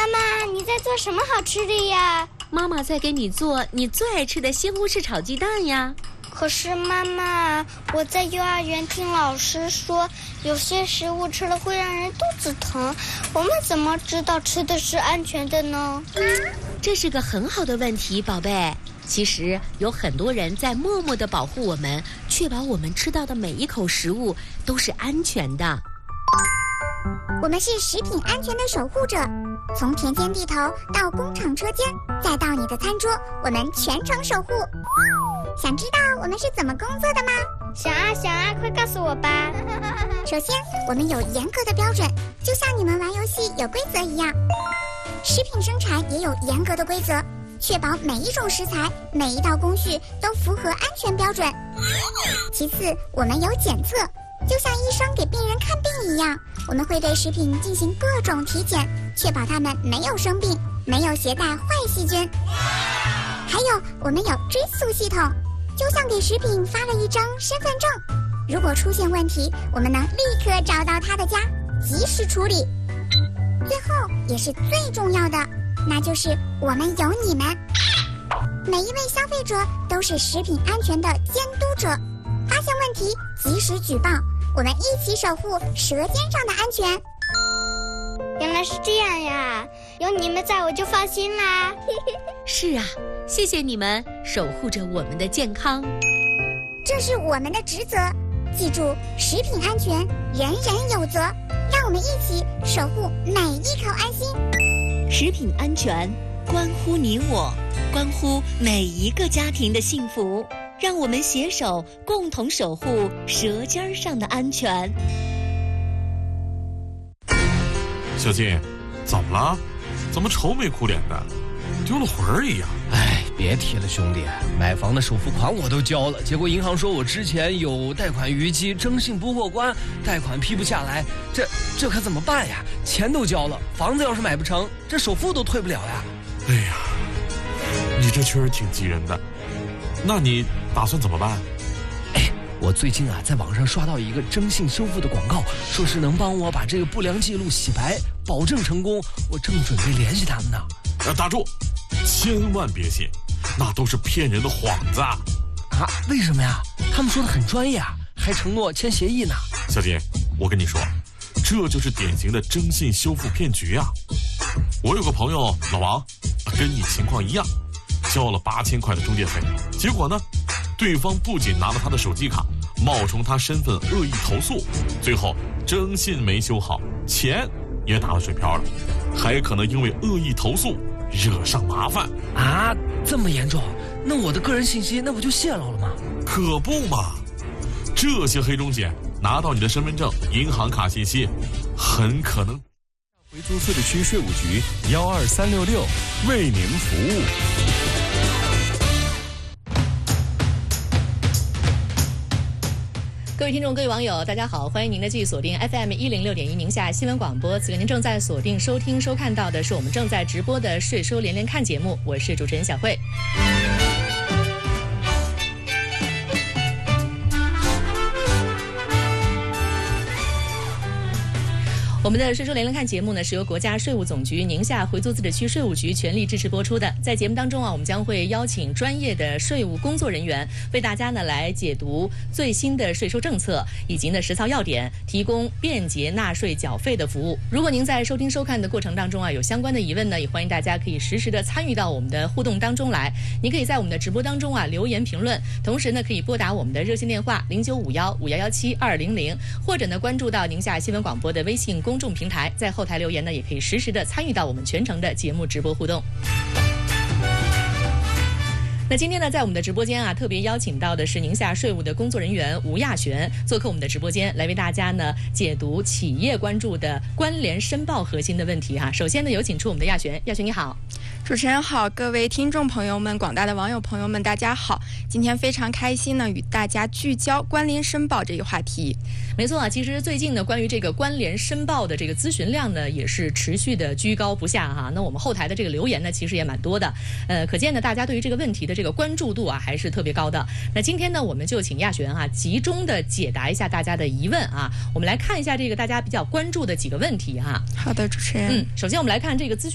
妈，你在做什么好吃的呀？ 妈妈在给你做你最爱吃的西红柿炒鸡蛋呀。 可是妈妈，我在幼儿园听老师说，有些食物吃了会让人肚子疼，我们怎么知道吃的是安全的呢？ 这是个很好的问题，宝贝。其实有很多人在默默地保护我们，确保我们吃到的每一口食物都是安全的。 我们是食品安全的守护者，从田间地头到工厂车间，再到你的餐桌，我们全程守护。想知道我们是怎么工作的吗？ 想啊，快告诉我吧。 首先，我们有严格的标准，就像你们玩游戏有规则一样。食品生产也有严格的规则，确保每一种食材、每一道工序都符合安全标准。其次，我们有检测，就像医生给病人看病一样，我们会对食品进行各种体检，确保它们没有生病，没有携带坏细菌。还有，我们有追溯系统，就像给食品发了一张身份证，如果出现问题，我们能立刻找到他的家，及时处理。最后也是最重要的，那就是我们有你们。每一位消费者都是食品安全的监督者，发现问题及时举报，我们一起守护舌尖上的安全。 原来是这样呀，有你们在我就放心啦。 是啊，谢谢你们守护着我们的健康， 这是我们的职责。记住，食品安全人人有责，让我们一起守护每一口安心。 食品安全关乎你我，关乎每一个家庭的幸福，让我们携手共同守护舌尖上的安全。 小静，怎么了？怎么愁眉苦脸的，丢了魂儿一样？ 哎，别提了，兄弟，买房的首付款我都交了，结果银行说我之前有贷款逾期，征信不过关，贷款批不下来，这可怎么办呀？钱都交了，房子要是买不成，这首付都退不了呀。 哎呀，你这确实挺急人的，那你打算怎么办？ 我最近在网上刷到一个征信修复的广告，说是能帮我把这个不良记录洗白，保证成功。我正准备联系他们呢。 打住，千万别信，那都是骗人的幌子啊！ 为什么呀？他们说的很专业啊，还承诺签协议呢。 小金，我跟你说，这就是典型的征信修复骗局啊！我有个朋友老王，跟你情况一样，交了8000块的中介费，结果呢，对方不仅拿了他的手机卡，冒充他身份恶意投诉，最后征信没修好，钱也打了水漂了，还可能因为恶意投诉惹上麻烦啊！这么严重？那我的个人信息那不就泄露了吗？ 可不嘛，这些黑中介拿到你的身份证、银行卡信息，很可能。 回族自治区税务局12366为您服务。 各位听众，各位网友，大家好，欢迎您的继续锁定 FM106.1宁夏新闻广播。此刻您正在锁定收听收看到的是我们正在直播的税收连连看节目，我是主持人小慧。我们的税收连连看节目呢，是由国家税务总局宁夏回族自治区税务局全力支持播出的。在节目当中我们将会邀请专业的税务工作人员为大家呢来解读最新的税收政策以及呢实操要点，提供便捷纳税缴费的服务。如果您在收听收看的过程当中有相关的疑问呢，也欢迎大家可以实时的参与到我们的互动当中来。您可以在我们的直播当中留言评论，同时呢可以拨打我们的热线电话0951517200，或者呢关注到宁夏新闻广播的微信公众平台，在后台留言呢，也可以实时的参与到我们全程的节目直播互动。那今天呢，在我们的直播间特别邀请到的是宁夏税务的工作人员吴亚璇做客我们的直播间，来为大家呢解读企业关注的关联申报核心的问题首先呢，有请出我们的亚璇。亚璇你好。 主持人好，各位听众朋友们，广大的网友朋友们，大家好。今天非常开心呢，与大家聚焦关联申报这个话题。 没错其实最近呢，关于这个关联申报的这个咨询量呢，也是持续的居高不下那我们后台的这个留言呢，其实也蛮多的。可见呢，大家对于这个问题的这个关注度还是特别高的。那今天呢，我们就请亚璇集中的解答一下大家的疑问我们来看一下这个大家比较关注的几个问题好的，主持人。 首先我们来看这个咨询